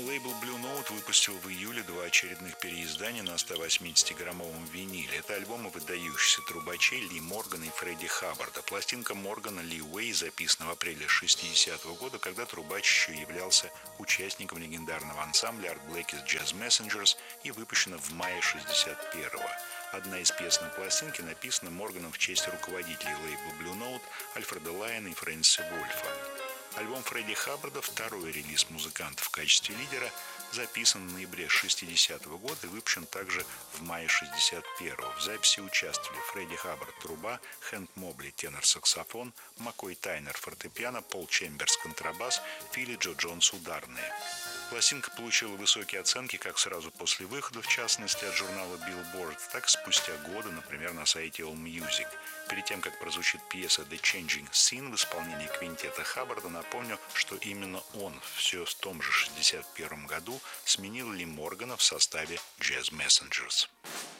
Лейбл Blue Note выпустил в июле 2 очередных переиздания на 180-граммовом виниле. Это альбомы выдающихся трубачей Ли Моргана и Фредди Хаббарда. Пластинка Моргана «Ли Уэй» записана в апреле 60-го года, когда трубач еще являлся участником легендарного ансамбля Art Blakey's Jazz Messengers и выпущена в мае 61-го. Одна из песен на пластинке написана Морганом в честь руководителей лейбла Blue Note Альфреда Лайена и Фрэнсиса Вольфа. Альбом Фредди Хаббарда, второй релиз музыканта в качестве лидера, записан в ноябре 60-го года и выпущен также в мае 61-го. В записи участвовали Фредди Хаббард – труба, Хэнк Мобли – тенор-саксофон, Маккой Тайнер – фортепиано, Пол Чемберс – контрабас, Филли Джо Джонс – ударные. Пластинка получила высокие оценки как сразу после выхода, в частности от журнала Billboard, так и спустя годы, например, на сайте AllMusic. Перед тем, как прозвучит пьеса The Changing Scene в исполнении квинтета Хаббарда, напомню, что именно он все в том же 61 году сменил Ли Моргана в составе Jazz Messengers.